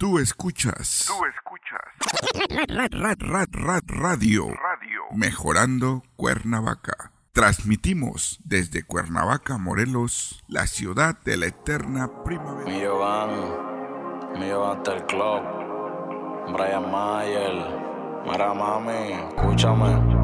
Tú escuchas. Radio. Mejorando Cuernavaca. Transmitimos desde Cuernavaca, Morelos, la ciudad de la eterna primavera. Me llevan hasta el club. Brian Mayer. Mira, mami, escúchame.